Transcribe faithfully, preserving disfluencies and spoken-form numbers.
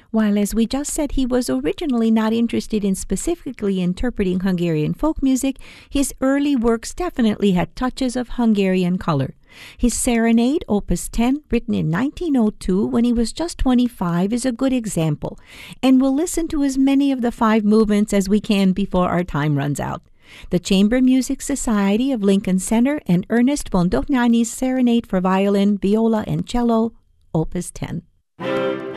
While, as we just said, he was originally not interested in specifically interpreting Hungarian folk music, his early works definitely had touches of Hungarian color. His Serenade, Opus ten, written in nineteen oh two when he was just twenty-five, is a good example, and we'll listen to as many of the five movements as we can before our time runs out. The Chamber Music Society of Lincoln Center and Ernest von Dohnányi's Serenade for Violin, Viola, and Cello, Opus ten.